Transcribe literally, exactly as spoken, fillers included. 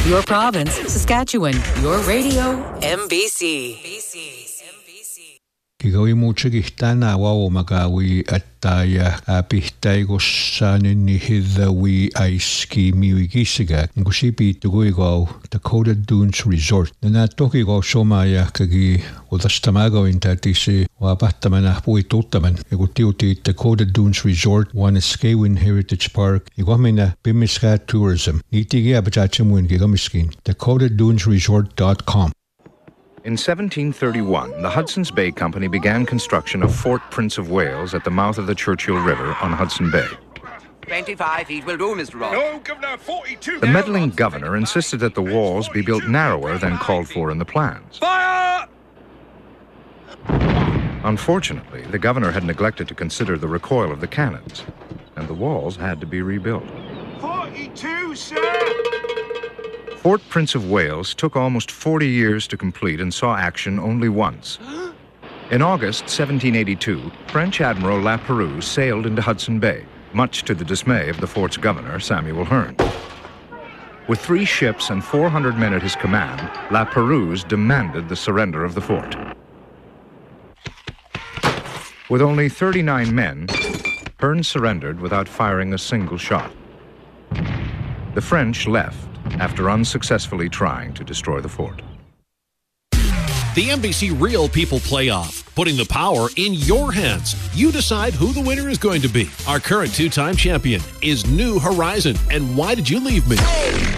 Your province, Saskatchewan. Your radio, M B C. Kigawi muutsikihtaana wau magawi attaya apihtaigossaaninni hidhawi aiskimiwigisiga ngusipiittuguigau Dakota Dunes Resort nana tokigau somaya kagi udastamagawin tatisi wapahtamana puituuttaman igutiuti Dakota Dunes Resort Wanaskewin Heritage Park igwamina Bimiska Tourism nitigi abachachimuin gigamiskin dakota dunes resort dot com. In seventeen thirty-one, the Hudson's Bay Company began construction of Fort Prince of Wales at the mouth of the Churchill River on Hudson Bay. twenty-five feet will do, Mister Ross. No, Governor, forty-two. The meddling governor insisted that the walls be built narrower than called for in the plans. Fire! Unfortunately, the governor had neglected to consider the recoil of the cannons, and the walls had to be rebuilt. forty-two, sir! Fort Prince of Wales took almost forty years to complete and saw action only once. In August seventeen eighty-two, French Admiral La Perouse sailed into Hudson Bay, much to the dismay of the fort's governor, Samuel Hearne. With three ships and four hundred men at his command, La Perouse demanded the surrender of the fort. With only thirty-nine men, Hearne surrendered without firing a single shot. The French left after unsuccessfully trying to destroy the fort. The N B C Real People Playoff, putting the power in your hands. You decide who the winner is going to be. Our current two-time champion is New Horizon. And why did you leave me?